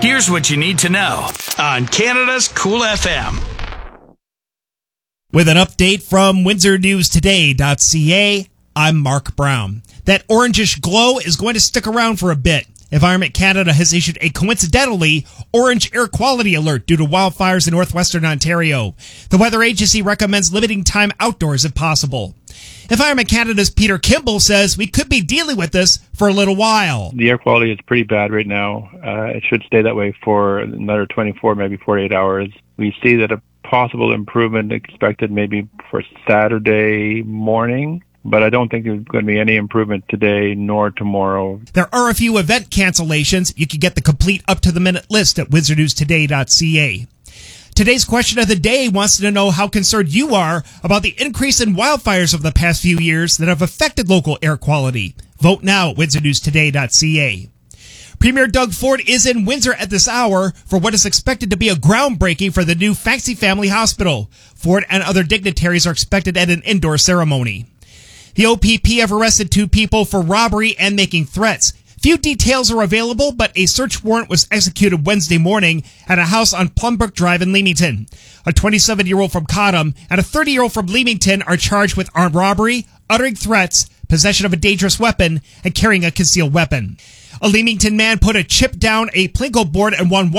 Here's what you need to know on Canada's Cool FM. With an update from WindsorNewsToday.ca, I'm Mark Brown. That orangish glow is going to stick around for a bit. Environment Canada has issued a coincidentally orange air quality alert due to wildfires in northwestern Ontario. The weather agency recommends limiting time outdoors if possible. Environment Canada's Peter Kimball says we could be dealing with this for a little while. The air quality is pretty bad right now. It should stay that way for another 24, maybe 48 hours. We see that a possible improvement expected maybe for Saturday morning. But I don't think there's going to be any improvement today nor tomorrow. There are a few event cancellations. You can get the complete up-to-the-minute list at WindsorNewsToday.ca. Today's question of the day wants to know how concerned you are about the increase in wildfires over the past few years that have affected local air quality. Vote now at WindsorNewsToday.ca. Premier Doug Ford is in Windsor at this hour for what is expected to be a groundbreaking for the new Fancy Family Hospital. Ford and other dignitaries are expected at an indoor ceremony. The OPP have arrested 2 people for robbery and making threats. Few details are available, but a search warrant was executed Wednesday morning at a house on Plumbrook Drive in Leamington. A 27-year-old from Cottam and a 30-year-old from Leamington are charged with armed robbery, uttering threats, possession of a dangerous weapon, and carrying a concealed weapon. A Leamington man put a chip down a Plinko board and won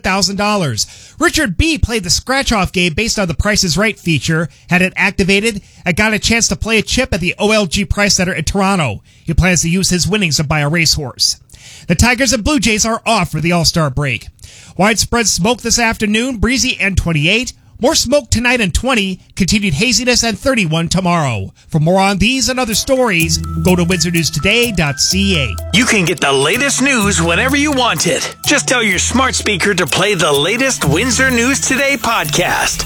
$100,000. Richard B. played the scratch-off game based on the Price is Right feature, had it activated, and got a chance to play a chip at the OLG Price Center in Toronto. He plans to use his winnings to buy a racehorse. The Tigers and Blue Jays are off for the All-Star break. Widespread smoke this afternoon, breezy and 28. More smoke tonight and 20, continued haziness and 31 tomorrow. For more on these and other stories, go to WindsorNewsToday.ca. You can get the latest news whenever you want it. Just tell your smart speaker to play the latest Windsor News Today podcast.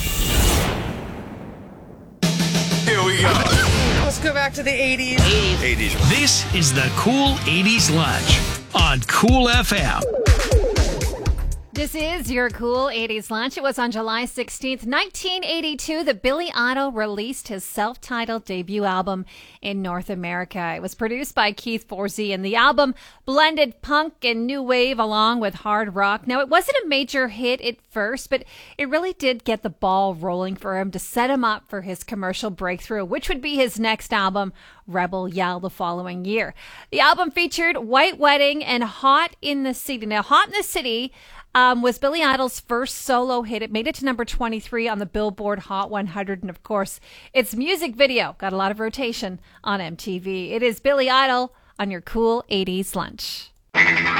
Here we go. Let's go back to the 80s. 80s. This is the Cool 80s Lunch on Cool FM. This is your Cool 80s Lunch. It was on July 16th, 1982 that Billy Idol released his self-titled debut album in North America. It was produced by Keith Forsey, and the album blended punk and new wave along with hard rock. Now, it wasn't a major hit at first, but it really did get the ball rolling for him to set him up for his commercial breakthrough, which would be his next album, Rebel Yell, the following year. The album featured White Wedding and Hot in the City. Now, Hot in the City was Billy Idol's first solo hit. It made it to number 23 on the Billboard Hot 100. And of course, its music video got a lot of rotation on MTV. It is Billy Idol on your Cool 80s Lunch.